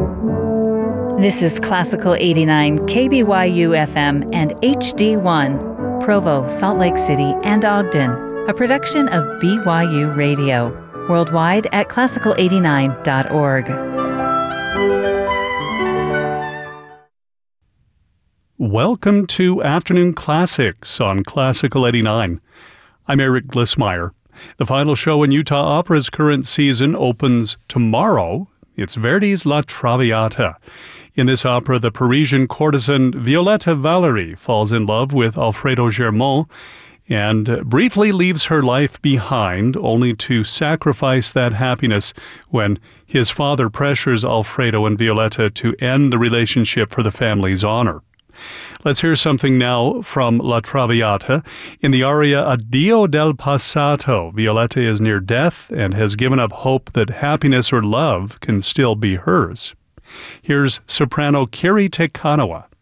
This is Classical 89 KBYU FM and HD1, Provo, Salt Lake City, and Ogden, a production of BYU Radio, worldwide at classical89.org. Welcome to Afternoon Classics on Classical 89. I'm Eric Glissmeyer. The final show in Utah Opera's current season opens tomorrow. It's Verdi's La Traviata. In this opera, the Parisian courtesan Violetta Valery falls in love with Alfredo Germont and briefly leaves her life behind, only to sacrifice that happiness when his father pressures Alfredo and Violetta to end the relationship for the family's honor. Let's hear something now from La Traviata. In the aria Addio del Passato, Violetta is near death and has given up hope that happiness or love can still be hers. Here's soprano Kiri Te Kanawa.